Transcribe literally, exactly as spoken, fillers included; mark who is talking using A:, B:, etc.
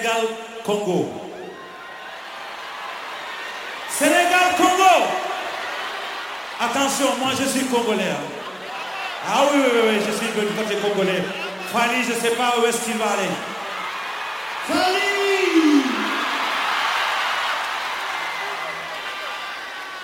A: Sénégal-Congo. Sénégal-Congo. Attention, moi je suis congolais. Hein. Ah oui, oui, oui, je suis du côté congolais. Fali, je ne sais pas où est-ce qu'il va aller. Fali!